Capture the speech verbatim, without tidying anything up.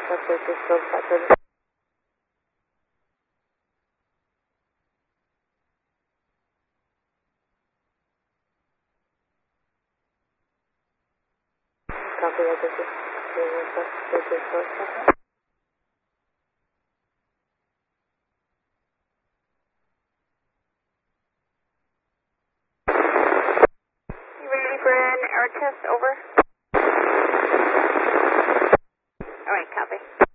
That's it, just go separate. Copy that, this is this is go separate. You ready for an air test? Over. All right, copy.